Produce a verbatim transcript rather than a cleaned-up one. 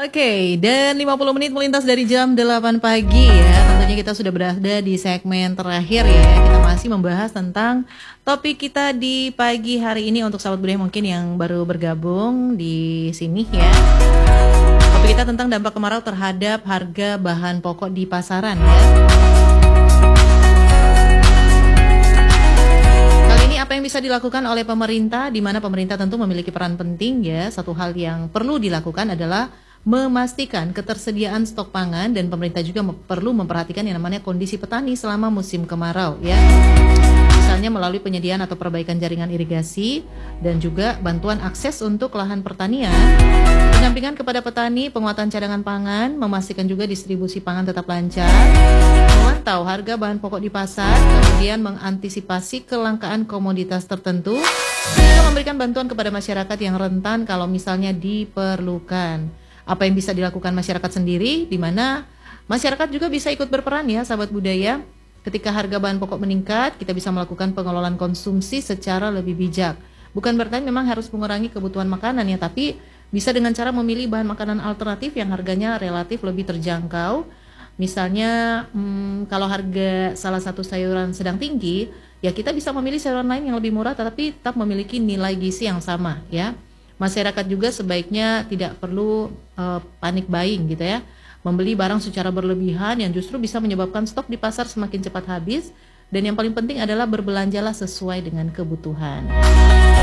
Oke, dan lima puluh menit melintas dari jam delapan pagi ya. Tentunya kita sudah berada di segmen terakhir ya. Kita masih membahas tentang topik kita di pagi hari ini untuk sahabat budaya mungkin yang baru bergabung di sini ya. Topik kita tentang dampak kemarau terhadap harga bahan pokok di pasaran ya. Apa yang bisa dilakukan oleh pemerintah, di mana pemerintah tentu memiliki peran penting ya. Satu hal yang perlu dilakukan adalah memastikan ketersediaan stok pangan, dan pemerintah juga perlu memperhatikan yang namanya kondisi petani selama musim kemarau ya. Misalnya melalui penyediaan atau perbaikan jaringan irigasi dan juga bantuan akses untuk lahan pertanian, pendampingan kepada petani, penguatan cadangan pangan, memastikan juga distribusi pangan tetap lancar, memantau harga bahan pokok di pasar, kemudian mengantisipasi kelangkaan komoditas tertentu, juga memberikan bantuan kepada masyarakat yang rentan kalau misalnya diperlukan. Apa yang bisa dilakukan masyarakat sendiri, di mana masyarakat juga bisa ikut berperan ya sahabat budaya. Ketika harga bahan pokok meningkat, kita bisa melakukan pengelolaan konsumsi secara lebih bijak. Bukan berarti memang harus mengurangi kebutuhan makanan ya, tapi bisa dengan cara memilih bahan makanan alternatif yang harganya relatif lebih terjangkau. Misalnya hmm, kalau harga salah satu sayuran sedang tinggi, ya kita bisa memilih sayuran lain yang lebih murah tetapi tetap memiliki nilai gizi yang sama ya. Masyarakat juga sebaiknya tidak perlu uh, panik buying gitu ya, membeli barang secara berlebihan yang justru bisa menyebabkan stok di pasar semakin cepat habis. Dan yang paling penting adalah berbelanjalah sesuai dengan kebutuhan.